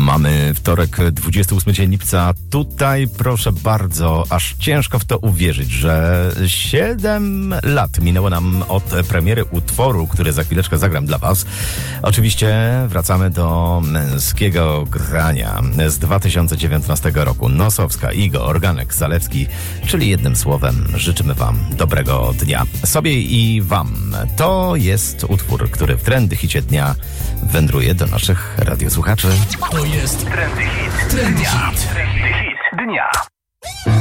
Mamy wtorek, 28 dzień lipca. Tutaj, proszę bardzo, aż ciężko w to uwierzyć, że 7 lat minęło nam od premiery utworu, który za chwileczkę zagram dla was. Oczywiście wracamy do męskiego grania z 2019 roku. Nosowska, Igo, Organek, Zalewski, czyli jednym słowem życzymy wam dobrego dnia. Sobie i wam. To jest utwór, który w trendy hicie dnia wędruje do naszych radiosłuchaczy. To jest Trendy Hit. Trendy Hit. Trendy Hit dnia.